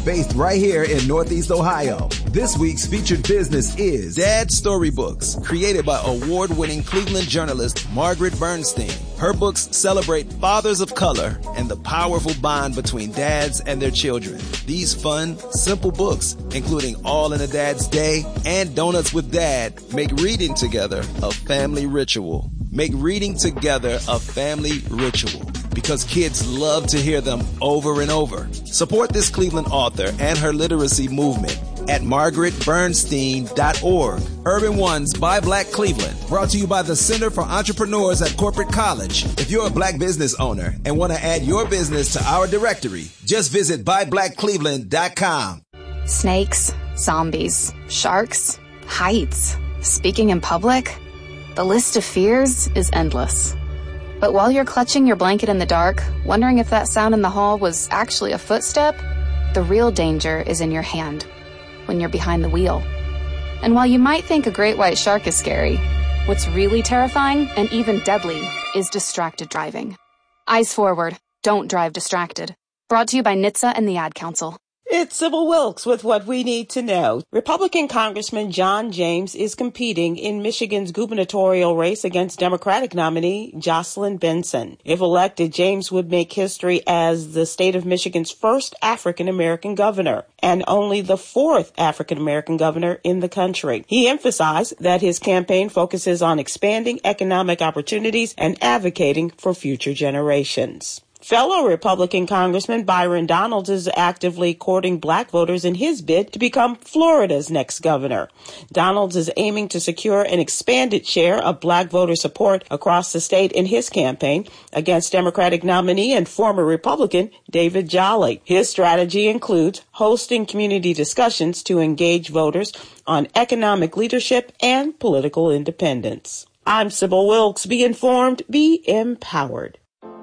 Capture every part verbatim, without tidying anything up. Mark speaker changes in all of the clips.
Speaker 1: based right here in Northeast Ohio. This week's featured business is
Speaker 2: Dad Storybooks, created by award-winning Cleveland journalist Margaret Bernstein. Her books celebrate fathers of color and the powerful bond between dads and their children. These fun, simple books, including All in a Dad's Day and Donuts with Dad, make reading together a family ritual. Make reading together a family ritual, because kids love to hear them over and over. Support this Cleveland author and her literacy movement at margaret bernstein dot org. Urban Ones by Black Cleveland, brought to you by the Center for Entrepreneurs at Corporate College. If you're a black business owner and want to add your business to our directory, just visit buy black cleveland dot com.
Speaker 3: Snakes, zombies, sharks, heights, speaking in public. The list of fears is endless. But while you're clutching your blanket in the dark, wondering if that sound in the hall was actually a footstep, the real danger is in your hand, when you're behind the wheel. And while you might think a great white shark is scary, what's really terrifying and even deadly is distracted driving. Eyes forward, don't drive distracted. Brought to you by N H T S A and the Ad Council.
Speaker 4: It's Sybil Wilkes with what we need to know. Republican Congressman John James is competing in Michigan's gubernatorial race against Democratic nominee Jocelyn Benson. If elected, James would make history as the state of Michigan's first African-American governor and only the fourth African-American governor in the country. He emphasized that his campaign focuses on expanding economic opportunities and advocating for future generations. Fellow Republican Congressman Byron Donalds is actively courting black voters in his bid to become Florida's next governor. Donalds is aiming to secure an expanded share of black voter support across the state in his campaign against Democratic nominee and former Republican David Jolly. His strategy includes hosting community discussions to engage voters on economic leadership and political independence. I'm Sybil Wilkes. Be informed, be empowered.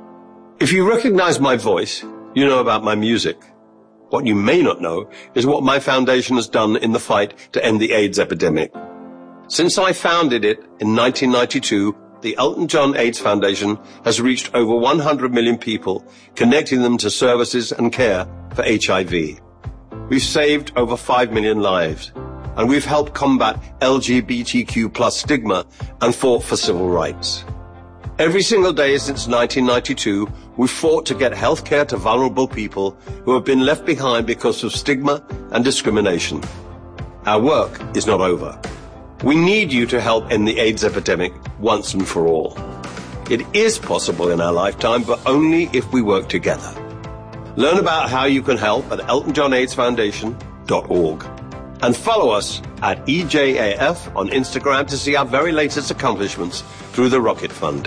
Speaker 5: If you recognize my voice, you know about my music. What you may not know is what my foundation has done in the fight to end the AIDS epidemic. Since I founded it in nineteen ninety-two, the Elton John AIDS Foundation has reached over one hundred million people, connecting them to services and care for H I V. We've saved over five million lives, and we've helped combat L G B T Q plus stigma and fought for civil rights. Every single day since nineteen ninety-two, we've fought to get health care to vulnerable people who have been left behind because of stigma and discrimination. Our work is not over. We need you to help end the AIDS epidemic once and for all. It is possible in our lifetime, but only if we work together. Learn about how you can help at elton john aids foundation dot org. And follow us at E J A F on Instagram to see our very latest accomplishments through the Rocket Fund.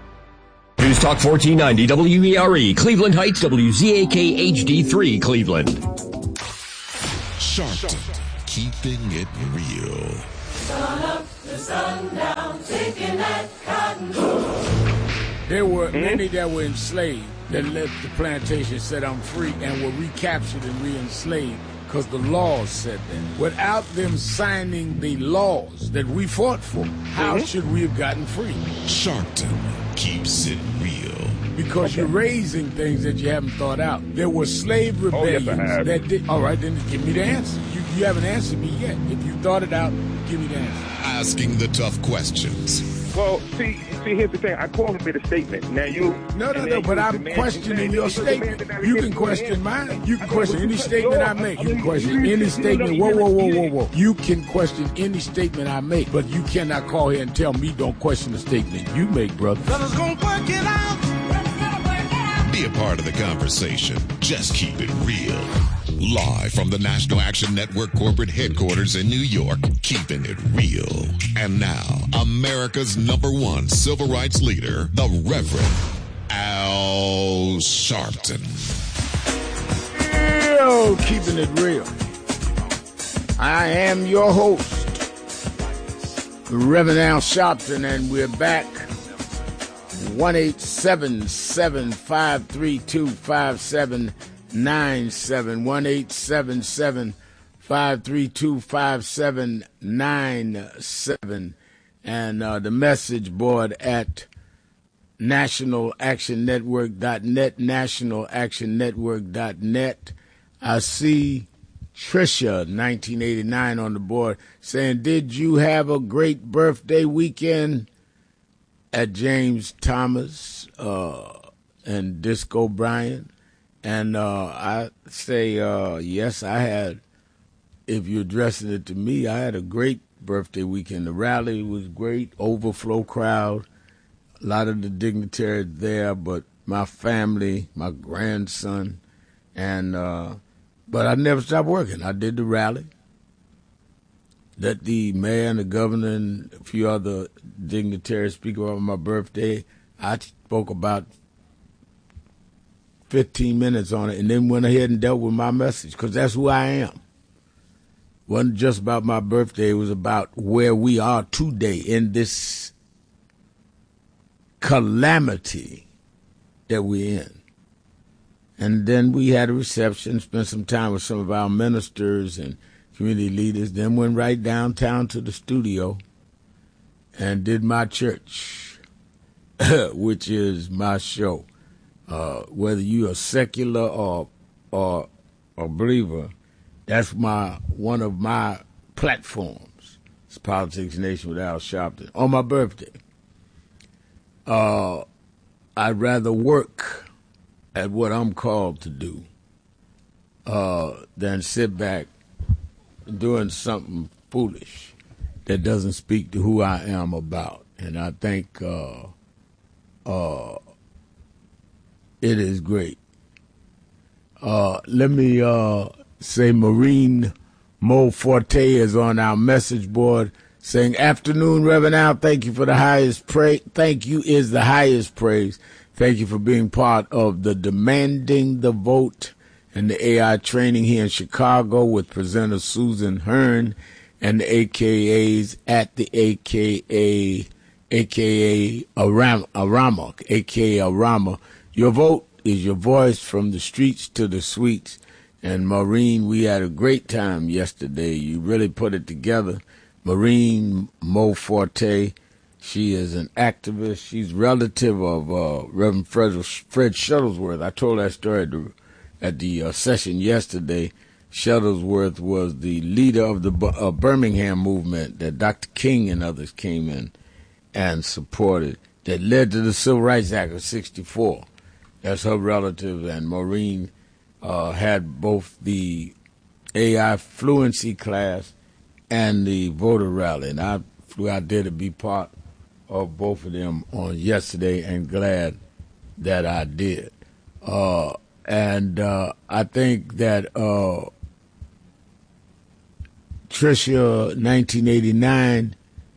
Speaker 6: News Talk fourteen ninety W E R E, Cleveland Heights, W Z A K H D three, Cleveland.
Speaker 7: Sharpton, keeping it real.
Speaker 8: Sun up to sundown, taking that cotton.
Speaker 9: There were mm-hmm. many that were enslaved that left the plantation, said I'm free, and were recaptured and re-enslaved because the laws said that. Without them signing the laws that we fought for, how mm-hmm. should we have gotten free?
Speaker 7: Sharpton keeps it real.
Speaker 9: Because okay. you're raising things that you haven't thought out. There were slave rebellions oh, yes, that did. All right, then give me the answer. You, you haven't answered me yet. If you thought it out, give me the answer.
Speaker 7: Asking the tough questions.
Speaker 10: Well, see, see, here's the thing. I call him a statement. Now you.
Speaker 9: No, no, no. But I'm questioning your statement. You can question mine. You can question any statement I make. You can question any statement. Whoa, whoa, whoa, whoa, whoa. You can question any statement I make, but you cannot call here and tell me don't question the statement you make, brother.
Speaker 8: Fellas gonna work it out.
Speaker 7: Be a part of the conversation. Just keep it real. Live from the National Action Network corporate headquarters in New York, keeping it real. And now, America's number one civil rights leader, the Reverend Al Sharpton.
Speaker 9: Real, keeping it real. I am your host, the Reverend Al Sharpton, and we're back. one eight seven seven, five three two, five seven nine seven. one eight seven seven, five three two, five seven nine seven. And uh, the message board at national action network dot net, national action network dot net. I see Tricia, nineteen eighty-nine, on the board saying, did you have a great birthday weekend at James Thomas uh, and Disco Bryant? And uh, I say, uh, yes, I had. If you're addressing it to me, I had a great birthday weekend. The rally was great, overflow crowd, a lot of the dignitaries there, but my family, my grandson, and uh, but I never stopped working. I did the rally. Let the mayor and the governor and a few other dignitaries speak about my birthday. I spoke about fifteen minutes on it and then went ahead and dealt with my message because that's who I am. It wasn't just about my birthday. It was about where we are today in this calamity that we're in. And then we had a reception, spent some time with some of our ministers and community leaders, then went right downtown to the studio and did my church, which is my show. Uh, whether you are secular or or a believer, that's my one of my platforms. It's Politics Nation with Al Sharpton. On my birthday, uh, I'd rather work at what I'm called to do uh, than sit back doing something foolish that doesn't speak to who I am about. And I think uh, uh, it is great. Uh, let me uh, say Maureen Mo Forte is on our message board saying, afternoon, Reverend Al, thank you for the highest praise. Thank you is the highest praise. Thank you for being part of the Demanding the Vote and the A I training here in Chicago with presenter Susan Hearn and the A K As at the A K A, A K A Arama, Arama, A K A Arama. Your vote is your voice from the streets to the suites. And Maureen, we had a great time yesterday. You really put it together. Maureen Mo Forte, she is an activist. She's relative of uh, Reverend Fred, Fred Shuttlesworth. I told that story at the, at the uh, session yesterday. Shuttlesworth was the leader of the uh, Birmingham movement that Doctor King and others came in and supported that led to the Civil Rights Act of sixty-four. That's her relative, and Maureen uh, had both the A I fluency class and the voter rally, and I flew out there to be part of both of them on yesterday, and glad that I did. Uh, and uh, I think that uh, Tricia, nineteen eighty-nine,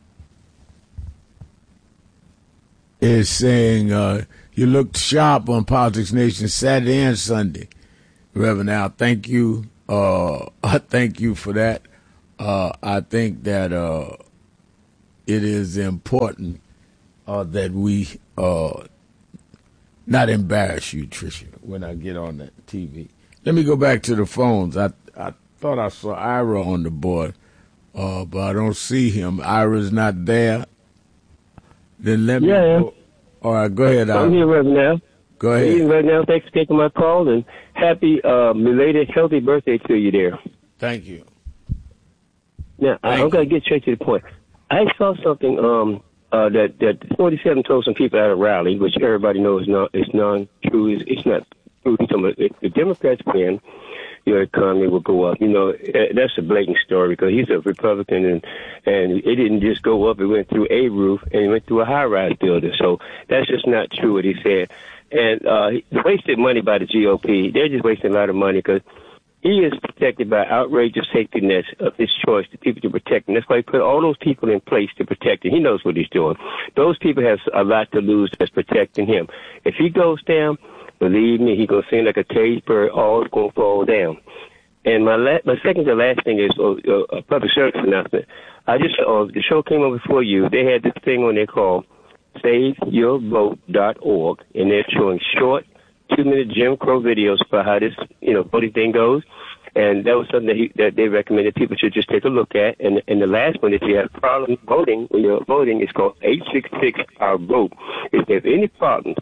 Speaker 9: is saying, uh, you looked sharp on Politics Nation Saturday and Sunday. Reverend Al, thank you. Uh, I thank you for that. Uh, I think that uh, it is important uh, that we uh, not embarrass you, Tricia, when I get on that T V. Let me go back to the phones. I I thought I saw Ira on the board, uh, but I don't see him. Ira's not there. Then let me
Speaker 11: yeah,
Speaker 9: go. All right, go ahead, Ira.
Speaker 11: I'm here right now.
Speaker 9: Go ahead.
Speaker 11: I'm here right now. Thanks for taking my call, and happy uh, belated healthy birthday to you there.
Speaker 9: Thank you.
Speaker 11: Now,
Speaker 9: Thank
Speaker 11: I'm going to get straight to the point. I saw something um, uh, that, that forty-seven told some people at a rally, which everybody knows is not, it's non-true. It's, it's not true. If the Democrats win, your economy will go up. You know, that's a blatant story because he's a Republican, and, and it didn't just go up. It went through a roof, and it went through a high-rise building. So that's just not true what he said. And uh, he wasted money by the G O P. They're just wasting a lot of money because he is protected by outrageous safety nets of his choice, the people to protect him. That's why he put all those people in place to protect him. He knows what he's doing. Those people have a lot to lose that's protecting him. If he goes down, believe me, he's going to sing like a caged bird, all is going to fall down. And my la- my second to last thing is uh, a public service announcement. I just, uh, the show came over before you. They had this thing on there called save your vote dot org, and they're showing short, two-minute Jim Crow videos about how this, you know, voting thing goes. And that was something that, he, that they recommended people should just take a look at. And, and the last one, if you have problems voting, when you're voting, it's called eight six six, our vote. If you have any problems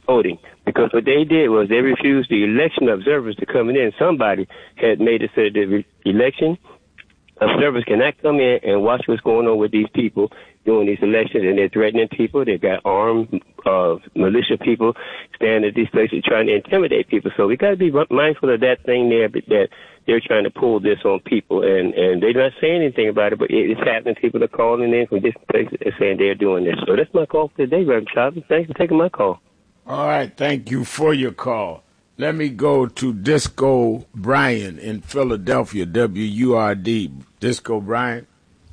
Speaker 11: voting. Because what they did was they refused the election observers to come in. Somebody had made it so that the re- election observers cannot come in and watch what's going on with these people doing these elections, and they're threatening people. They've got armed uh, militia people standing at these places trying to intimidate people. So we got to be mindful of that thing there, but that they're trying to pull this on people, and, and they're not saying anything about it, but it's happening. People are calling in from different places and saying they're doing this. So that's my call for today, Reverend Chapman. Thanks for taking my call.
Speaker 9: All right, thank you for your call. Let me go to Disco Brian in Philadelphia, W U R D. Disco Brian.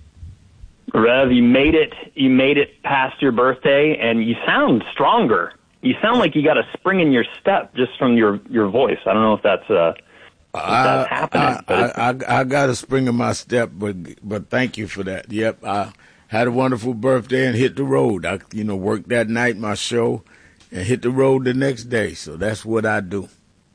Speaker 12: Rev, you made it. You made it past your birthday, and you sound stronger. You sound like you got a spring in your step just from your, your voice. I don't know if that's uh, if that's
Speaker 9: I,
Speaker 12: happening.
Speaker 9: I,
Speaker 12: but
Speaker 9: I, I, I got a spring in my step, but but thank you for that. Yep, I had a wonderful birthday and hit the road. I you know worked that night my show and hit the road the next day. So that's what I do.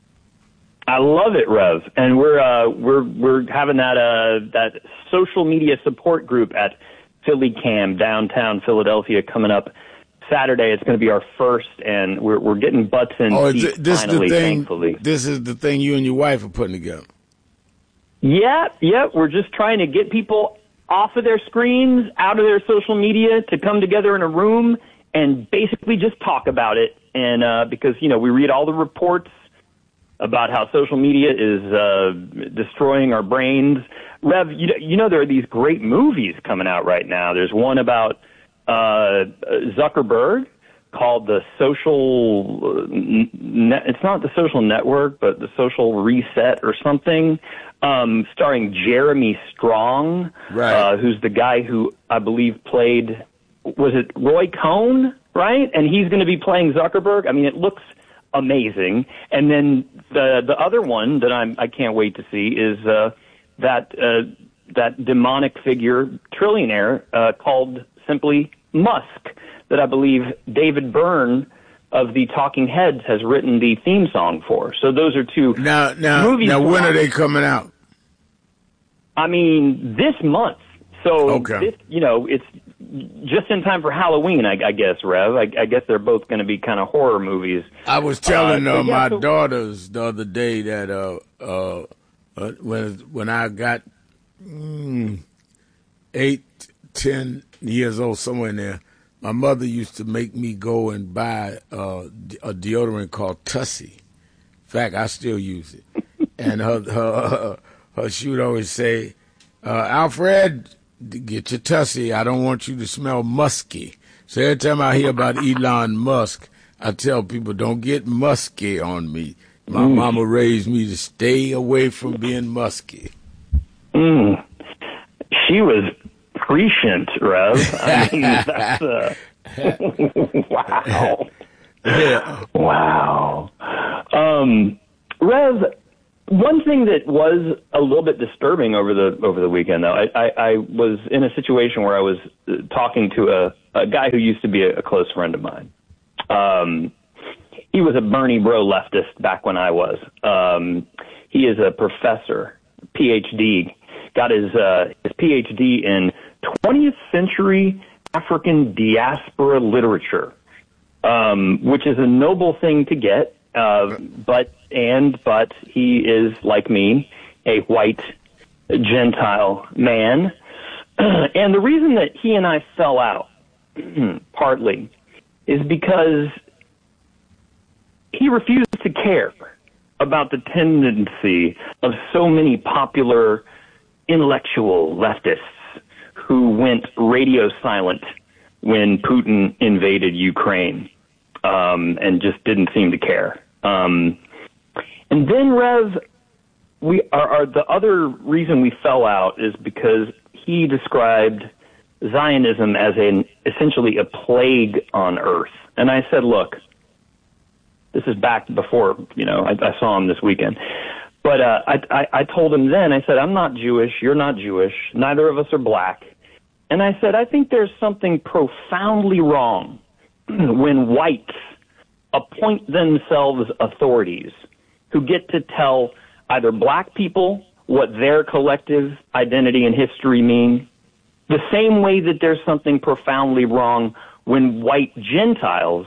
Speaker 12: I love it, Rev, and we're uh, we're we're having that uh, that social media support group at Philly Cam downtown Philadelphia coming up Saturday. It's going to be our first, and we're we're getting butts in
Speaker 9: oh,
Speaker 12: seats
Speaker 9: this
Speaker 12: finally.
Speaker 9: The thing,
Speaker 12: thankfully,
Speaker 9: this is the thing you and your wife are putting together.
Speaker 12: Yeah, yeah, we're just trying to get people off of their screens, out of their social media, to come together in a room and basically just talk about it. And uh, because you know we read all the reports about how social media is uh, destroying our brains. Rev, you know, you know there are these great movies coming out right now. There's one about uh, Zuckerberg called The Social, ne- it's not The Social Network, but The Social Reset or something, um, starring Jeremy Strong,
Speaker 9: right.
Speaker 12: uh, who's the guy who I believe played, was it Roy Cohn, right? And he's going to be playing Zuckerberg. I mean, it looks amazing. And then the the other one that I'm I can't wait to see is uh, that uh, that demonic figure trillionaire uh, called simply Musk, that I believe David Byrne of the Talking Heads has written the theme song for. So those are two
Speaker 9: now now
Speaker 12: movies.
Speaker 9: Now when are they coming out?
Speaker 12: I mean, this month. So
Speaker 9: okay.
Speaker 12: this, you know, it's just in time for Halloween, I, I guess, Rev. I, I guess they're both going to be kind of horror movies.
Speaker 9: I was telling
Speaker 12: uh,
Speaker 9: uh,
Speaker 12: yeah,
Speaker 9: my
Speaker 12: so-
Speaker 9: daughters the other day that uh, uh, uh, when when I got mm, eight, ten years old, somewhere in there, my mother used to make me go and buy uh, a deodorant called Tussie. In fact, I still use it. And her her, her she would always say, uh, Alfred, get your Tussie. I don't want you to smell musky. So every time I hear about Elon Musk, I tell people, don't get musky on me. My mm. mama raised me to stay away from being musky.
Speaker 12: Mm. She was prescient, Rev. I mean, that's uh... wow.
Speaker 9: Yeah.
Speaker 12: Wow. Um, Rev, one thing that was a little bit disturbing over the over the weekend, though, I, I, I was in a situation where I was talking to a, a guy who used to be a, a close friend of mine. Um, he was a Bernie bro leftist back when I was. Um, he is a professor, P H D, got his uh, his P H D in twentieth century African diaspora literature, um, which is a noble thing to get. Uh, but and but he is, like me, a white Gentile man, and the reason that he and I fell out partly is because he refused to care about the tendency of so many popular intellectual leftists who went radio silent when Putin invaded Ukraine, um, and just didn't seem to care. Um, and then, Rev, we are, are the other reason we fell out is because he described Zionism as an essentially a plague on earth. And I said, look, this is back before, you know, I, I saw him this weekend. But uh, I, I, I told him then, I said, I'm not Jewish, you're not Jewish, neither of us are black. And I said, I think there's something profoundly wrong when whites appoint themselves authorities who get to tell either black people what their collective identity and history mean, the same way that there's something profoundly wrong when white Gentiles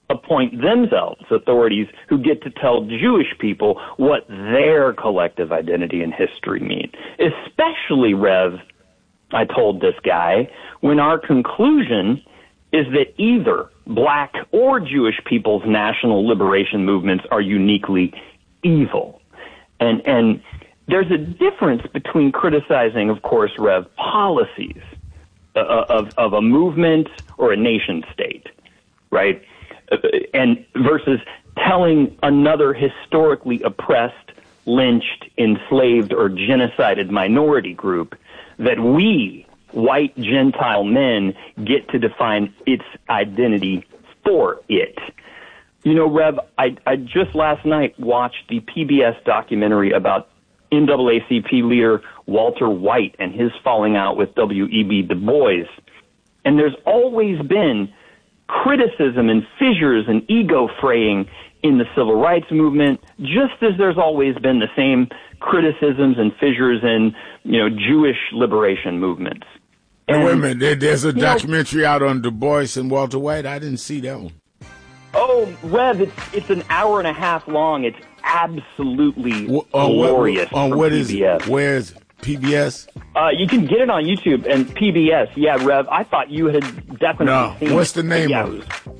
Speaker 12: appoint themselves authorities who get to tell Jewish people what their collective identity and history mean. Especially, Rev, I told this guy, when our conclusion is that either black or Jewish people's national liberation movements are uniquely evil. And, and there's a difference between criticizing, of course, Rev, policies of, of a movement or a nation state, right? And versus telling another historically oppressed, lynched, enslaved, or genocided minority group that we, white Gentile men, get to define its identity for it. You know, Rev, I, I just last night watched the P B S documentary about N double A C P leader Walter White and his falling out with W E B Du Bois. And there's always been criticism and fissures and ego fraying in the civil rights movement, just as there's always been the same criticisms and fissures in, you know, Jewish liberation movements.
Speaker 9: And, wait a minute, there, there's a documentary know, out on Du Bois and Walter White. I didn't see that one.
Speaker 12: Oh, Rev, it's it's an hour and a half long. It's absolutely uh, glorious.
Speaker 9: On uh, what is it? Where is it? P B S?
Speaker 12: Uh, you can get it on YouTube and P B S. Yeah, Rev, I thought you had definitely
Speaker 9: no.
Speaker 12: seen it.
Speaker 9: What's the name
Speaker 12: yeah.
Speaker 9: of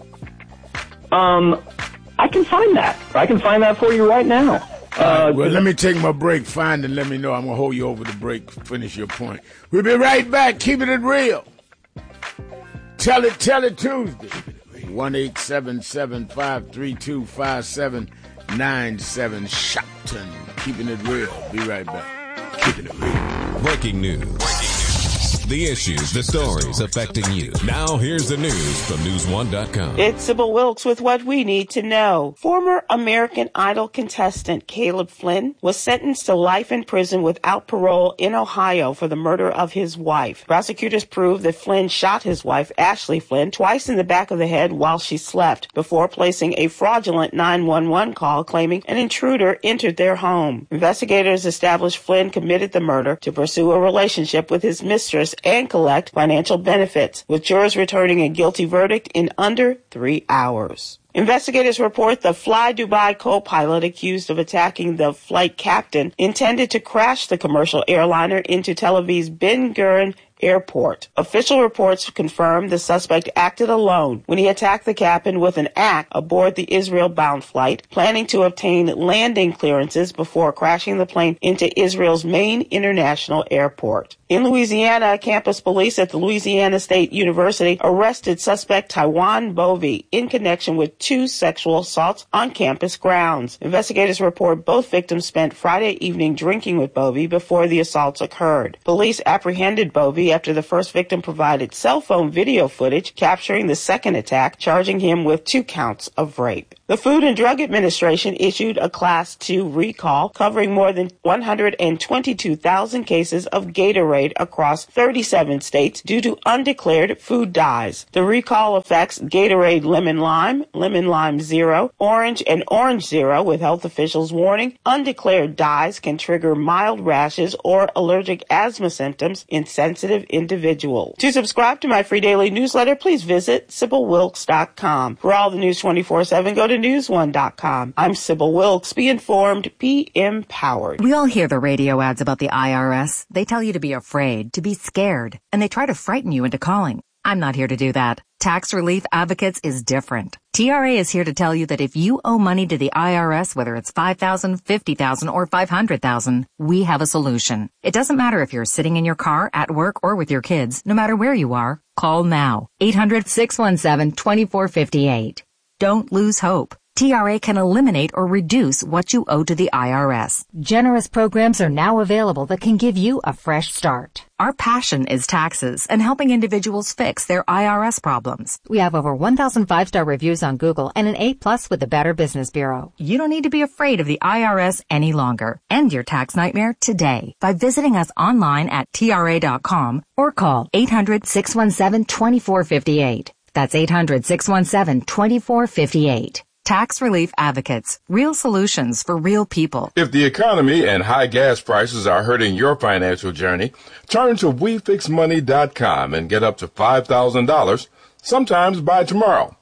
Speaker 9: it?
Speaker 12: Um, I can find that. I can find that for you right now.
Speaker 9: Uh, right, well, let me take my break. Find and let me know. I'm going to hold you over the break. Finish your point. We'll be right back. Keeping it real. Tell it, tell it Tuesday. one eight seven seven, five three two, five seven nine seven. Shopton. Keeping it real. Be right back. Keeping it real.
Speaker 7: Breaking news. Breaking news. The issues, the stories affecting you. Now here's the news from news one dot com.
Speaker 4: It's Sybil Wilkes with what we need to know. Former American Idol contestant Caleb Flynn was sentenced to life in prison without parole in Ohio for the murder of his wife. Prosecutors proved that Flynn shot his wife, Ashley Flynn, twice in the back of the head while she slept before placing a fraudulent nine one one call claiming an intruder entered their home. Investigators established Flynn committed the murder to pursue a relationship with his mistress and collect financial benefits, with jurors returning a guilty verdict in under three hours. Investigators report the Fly Dubai co-pilot accused of attacking the flight captain intended to crash the commercial airliner into Tel Aviv's Ben Gurion Airport. Official reports confirm the suspect acted alone when he attacked the captain with an axe aboard the Israel-bound flight, planning to obtain landing clearances before crashing the plane into Israel's main international airport. In Louisiana, campus police at the Louisiana State University arrested suspect Taiwan Bovey in connection with two sexual assaults on campus grounds. Investigators report both victims spent Friday evening drinking with Bovey before the assaults occurred. Police apprehended Bovey after the first victim provided cell phone video footage capturing the second attack, charging him with two counts of rape. The Food and Drug Administration issued a Class two recall covering more than one hundred twenty-two thousand cases of Gatorade across thirty-seven states due to undeclared food dyes. The recall affects Gatorade Lemon Lime, Lemon Lime Zero, Orange, and Orange Zero, with health officials warning undeclared dyes can trigger mild rashes or allergic asthma symptoms in sensitive individuals. To subscribe to my free daily newsletter, please visit Sybil Wilkes dot com. For all the news twenty-four seven, go to news one dot com. I'm Sybil Wilkes. Be informed, be empowered.
Speaker 13: We all hear the radio ads about the I R S. They tell you to be afraid, to be scared, and they try to frighten you into calling. I'm not here to do that. Tax Relief Advocates is different. T R A is here to tell you that if you owe money to the I R S, whether it's five thousand dollars, fifty thousand dollars, or five hundred thousand dollars, we have a solution. It doesn't matter if you're sitting in your car, at work, or with your kids. No matter where you are, call now. eight hundred, six one seven, two four five eight. Don't lose hope. T R A can eliminate or reduce what you owe to the I R S.
Speaker 14: Generous programs are now available that can give you a fresh start.
Speaker 13: Our passion is taxes and helping individuals fix their I R S problems.
Speaker 14: We have over one thousand five-star reviews on Google and an A plus with the Better Business Bureau.
Speaker 13: You don't need to be afraid of the I R S any longer. End your tax nightmare today by visiting us online at T R A dot com or call eight hundred, six one seven, two four five eight. That's eight hundred, six one seven, two four five eight. Tax Relief Advocates. Real solutions for real people.
Speaker 15: If the economy and high gas prices are hurting your financial journey, turn to we fix money dot com and get up to five thousand dollars, sometimes by tomorrow.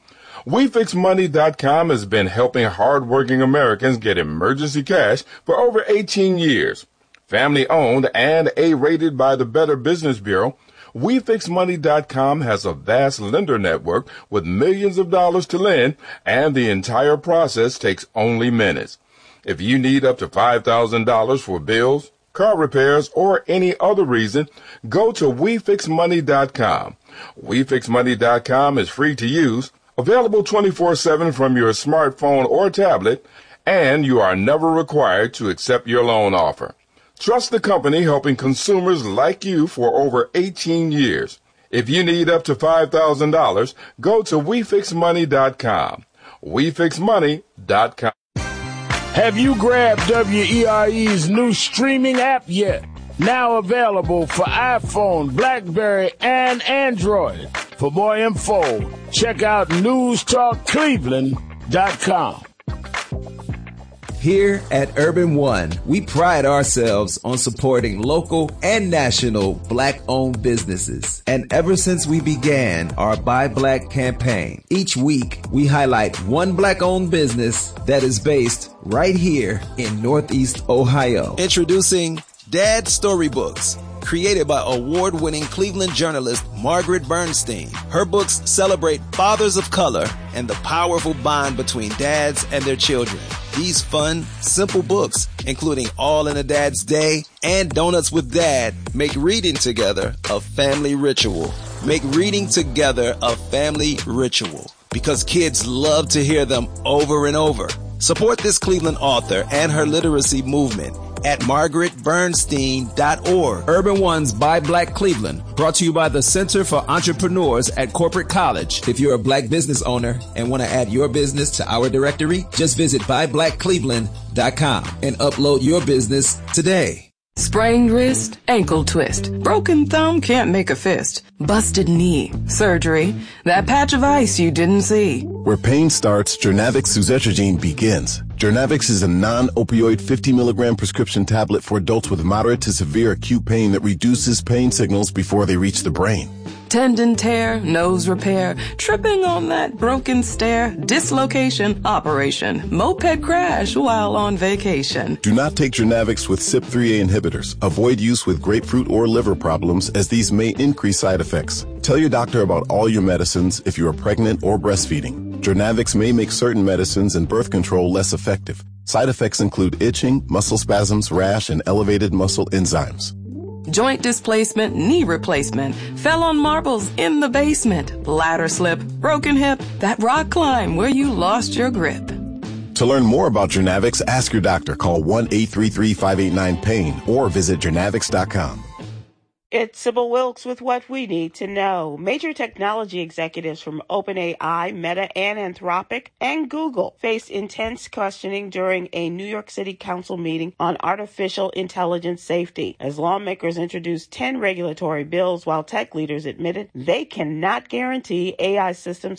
Speaker 15: We Fix Money dot com has been helping hardworking Americans get emergency cash for over eighteen years. Family owned and A-rated by the Better Business Bureau, We Fix Money dot com has a vast lender network with millions of dollars to lend, and the entire process takes only minutes. If you need up to five thousand dollars for bills, car repairs, or any other reason, go to We Fix Money dot com. We Fix Money dot com is free to use, available twenty-four seven from your smartphone or tablet, and you are never required to accept your loan offer. Trust the company helping consumers like you for over eighteen years. If you need up to five thousand dollars, go to We Fix Money dot com. We Fix Money dot com.
Speaker 9: Have you grabbed W E R E's new streaming app yet? Now available for iPhone, BlackBerry, and Android. For more info, check out news talk cleveland dot com.
Speaker 1: Here at Urban One, we pride ourselves on supporting local and national Black-owned businesses. And ever since we began our Buy Black campaign, each week we highlight one Black-owned business that is based right here in Northeast Ohio.
Speaker 2: Introducing Dad Storybooks, created by award-winning Cleveland journalist Margaret Bernstein. Her books celebrate fathers of color and the powerful bond between dads and their children. These fun, simple books, including All in a Dad's Day and Donuts with Dad, make reading together a family ritual. Make reading together a family ritual, because kids love to hear them over and over. Support this Cleveland author and her literacy movement at margaret bernstein dot org.
Speaker 1: Urban One's Buy Black Cleveland, brought to you by the Center for Entrepreneurs at Corporate College. If you're a Black business owner and want to add your business to our directory, just visit buy black cleveland dot com and upload your business today.
Speaker 16: Sprained wrist, ankle twist, broken thumb, can't make a fist, busted knee, surgery, that patch of ice you didn't see.
Speaker 17: Where pain starts, Jernavix suzetrigine begins. Jernavix is a non-opioid fifty milligram prescription tablet for adults with moderate to severe acute pain that reduces pain signals before they reach the brain.
Speaker 16: Tendon tear, nose repair, tripping on that broken stair, dislocation, operation, moped crash while on vacation.
Speaker 17: Do not take Jernavix with C Y P three A inhibitors. Avoid use with grapefruit or liver problems, as these may increase side effects. Tell your doctor about all your medicines if you are pregnant or breastfeeding. Jernavix may make certain medicines and birth control less effective. Side effects include itching, muscle spasms, rash, and elevated muscle enzymes.
Speaker 16: Joint displacement, knee replacement, fell on marbles in the basement, ladder slip, broken hip, that rock climb where you lost your grip.
Speaker 17: To learn more about Jernavix, ask your doctor. Call one eight three three, five eight nine, pain or visit jernavix dot com.
Speaker 4: It's Sybil Wilkes with what we need to know. Major technology executives from OpenAI, Meta, and Anthropic, and Google faced intense questioning during a New York City Council meeting on artificial intelligence safety, as lawmakers introduced ten regulatory bills while tech leaders admitted they cannot guarantee A I systems